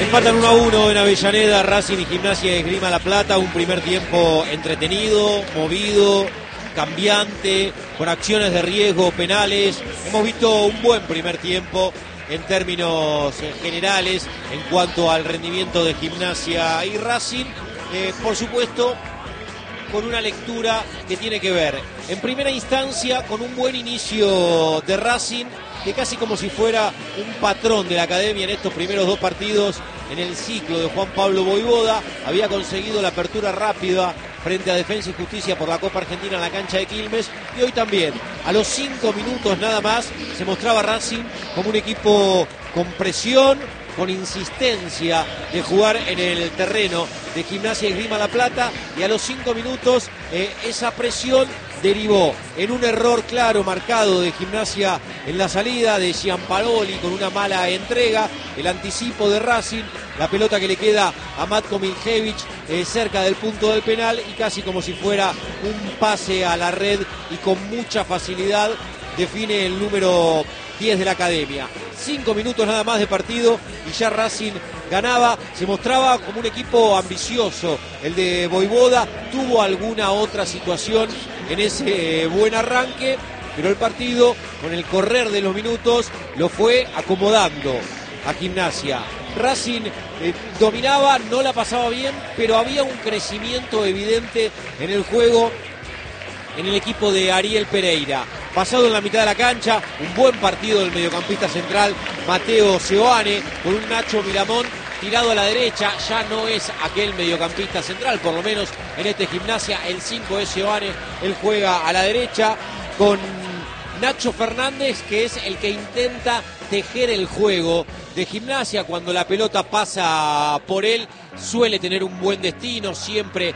Empatan 1-1 en Avellaneda, Racing y Gimnasia de Esgrima La Plata. Un primer tiempo entretenido, movido, cambiante, con acciones de riesgo, penales. Hemos visto un buen primer tiempo en términos generales en cuanto al rendimiento de Gimnasia y Racing. Por supuesto, con una lectura que tiene que ver, en primera instancia, con un buen inicio de Racing, que casi como si fuera un patrón de la academia en estos primeros dos partidos en el ciclo de Juan Pablo Vojvoda, había conseguido la apertura rápida frente a Defensa y Justicia por la Copa Argentina en la cancha de Quilmes, y hoy también, a los 5 minutos nada más, se mostraba Racing como un equipo con presión, con insistencia de jugar en el terreno de Gimnasia y Esgrima La Plata, y a los 5 minutos esa presión derivó en un error claro marcado de Gimnasia en la salida de Gianparoli con una mala entrega, el anticipo de Racing, la pelota que le queda a Matko Miljevic cerca del punto del penal, y casi como si fuera un pase a la red, y con mucha facilidad define el número 10 de la academia. 5 minutos nada más de partido y ya Racing ganaba, se mostraba como un equipo ambicioso. El de Vojvoda tuvo alguna otra situación en ese buen arranque, pero el partido, con el correr de los minutos, lo fue acomodando a Gimnasia. Racing dominaba, no la pasaba bien, pero había un crecimiento evidente en el juego en el equipo de Ariel Pereira. Pasado en la mitad de la cancha, un buen partido del mediocampista central Mateo Seoane, con un Nacho Miramón tirado a la derecha. Ya no es aquel mediocampista central, por lo menos en este Gimnasia, el 5 es Seoane, él juega a la derecha con Nacho Fernández, que es el que intenta tejer el juego de Gimnasia. Cuando la pelota pasa por él, suele tener un buen destino, siempre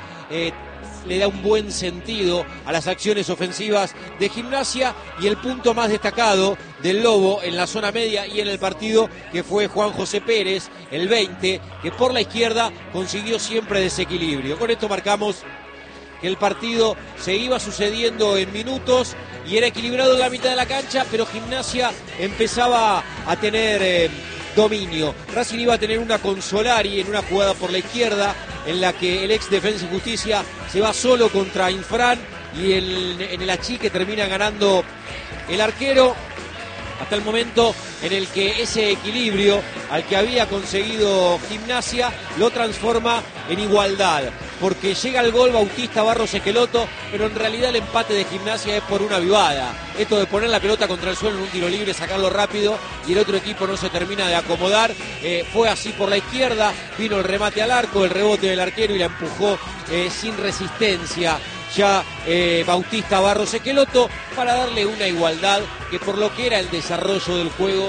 le da un buen sentido a las acciones ofensivas de Gimnasia, y el punto más destacado del Lobo en la zona media y en el partido, que fue Juan José Pérez, el 20, que por la izquierda consiguió siempre desequilibrio. Con esto marcamos que el partido se iba sucediendo en minutos y era equilibrado en la mitad de la cancha, pero Gimnasia empezaba a tener dominio. Racing iba a tener una con Solari en una jugada por la izquierda, en la que el ex Defensa y Justicia se va solo contra Infran, y en el achique termina ganando el arquero, hasta el momento en el que ese equilibrio al que había conseguido Gimnasia lo transforma en igualdad, porque llega el gol Bautista Barros Esqueloto, pero en realidad el empate de Gimnasia es por una vivada. Esto de poner la pelota contra el suelo en un tiro libre, sacarlo rápido, y el otro equipo no se termina de acomodar. Fue así por la izquierda, vino el remate al arco, el rebote del arquero, y la empujó sin resistencia ya Bautista Barros Esqueloto, para darle una igualdad que, por lo que era el desarrollo del juego,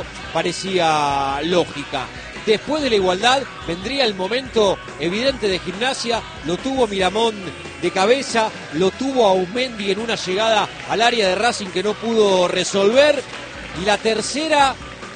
parecía lógica. Después de la igualdad vendría el momento evidente de Gimnasia. Lo tuvo Miramón de cabeza, lo tuvo Aumendi en una llegada al área de Racing que no pudo resolver, y la tercera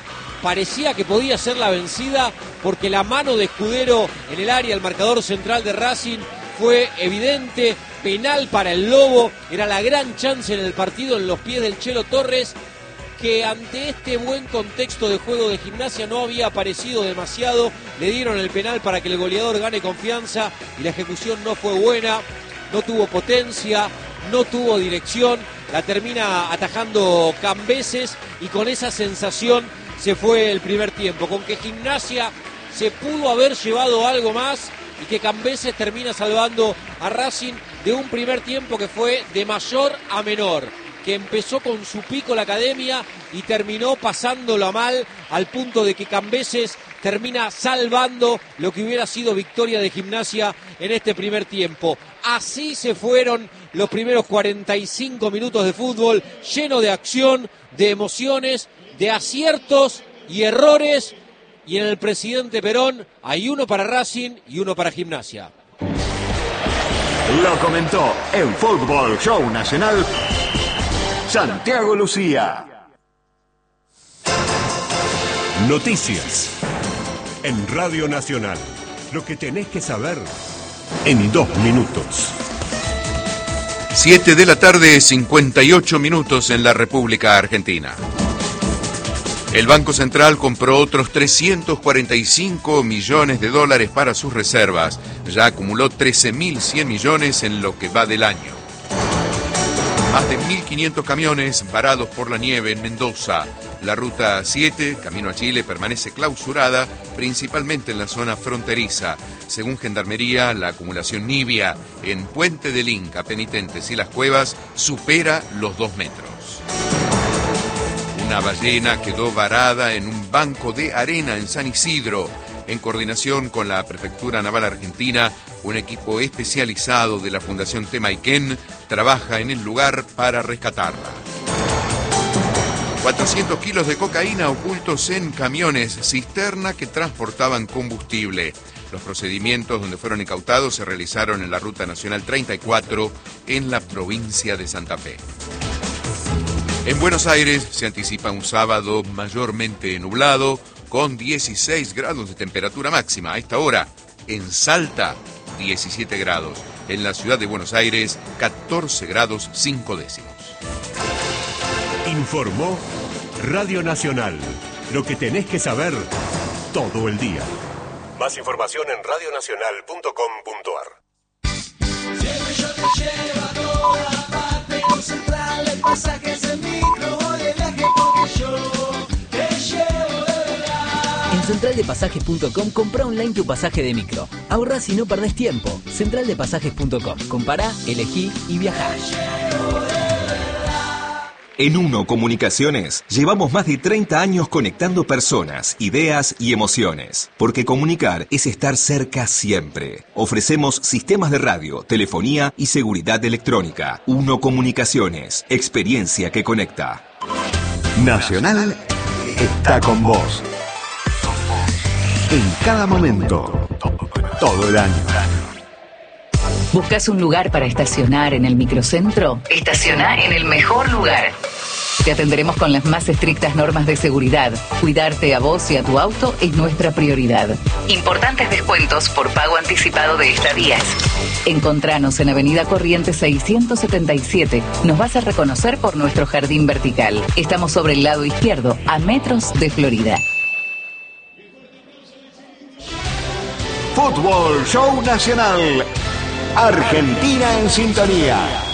parecía que podía ser la vencida, porque la mano de Escudero en el área, el marcador central de Racing, fue evidente. Penal para el Lobo, era la gran chance en el partido en los pies del Chelo Torres, que ante este buen contexto de juego de Gimnasia no había aparecido demasiado. Le dieron el penal para que el goleador gane confianza, y la ejecución no fue buena, no tuvo potencia, no tuvo dirección, la termina atajando Cambeses, y con esa sensación se fue el primer tiempo, con que Gimnasia se pudo haber llevado algo más, y que Cambeses termina salvando a Racing de un primer tiempo que fue de mayor a menor, que empezó con su pico la academia y terminó pasándolo mal, al punto de que Cambeses termina salvando lo que hubiera sido victoria de Gimnasia en este primer tiempo. Así se fueron los primeros 45 minutos de fútbol, lleno de acción, de emociones, de aciertos y errores, y en el Presidente Perón hay uno para Racing y uno para Gimnasia. Lo comentó en Fútbol Show Nacional Santiago Lucía. Noticias en Radio Nacional. Lo que tenés que saber en 2 minutos. 7 de la tarde, 58 minutos en la República Argentina. El Banco Central compró otros 345 millones de dólares para sus reservas. Ya acumuló 13.100 millones en lo que va del año. Más de 1.500 camiones varados por la nieve en Mendoza. La ruta 7, camino a Chile, permanece clausurada, principalmente en la zona fronteriza. Según Gendarmería, la acumulación nibia en Puente del Inca, Penitentes y Las Cuevas supera los 2 metros. Una ballena quedó varada en un banco de arena en San Isidro. En coordinación con la Prefectura Naval Argentina, un equipo especializado de la Fundación Temayquén trabaja en el lugar para rescatarla. 400 kilos de cocaína ocultos en camiones cisterna que transportaban combustible. Los procedimientos donde fueron incautados se realizaron en la Ruta Nacional 34 en la provincia de Santa Fe. En Buenos Aires se anticipa un sábado mayormente nublado con 16 grados de temperatura máxima. A esta hora, en Salta, 17 grados. En la ciudad de Buenos Aires, 14 grados 5 décimos. Informó Radio Nacional. Lo que tenés que saber todo el día. Más información en radionacional.com.ar. En centraldepasajes.com compra online tu pasaje de micro. Ahorrás y no perdés tiempo. Centraldepasajes.com. Compará, elegí y viajá. En Uno Comunicaciones llevamos más de 30 años conectando personas, ideas y emociones. Porque comunicar es estar cerca siempre. Ofrecemos sistemas de radio, telefonía y seguridad electrónica. Uno Comunicaciones, experiencia que conecta. Nacional está con vos. En cada momento, todo el año. ¿Buscas un lugar para estacionar en el microcentro? Estaciona en el mejor lugar. Te atenderemos con las más estrictas normas de seguridad. Cuidarte a vos y a tu auto es nuestra prioridad. Importantes descuentos por pago anticipado de estadías. Encontranos en Avenida Corrientes 677. Nos vas a reconocer por nuestro jardín vertical. Estamos sobre el lado izquierdo, a metros de Florida. Fútbol Show Nacional. Argentina en sintonía.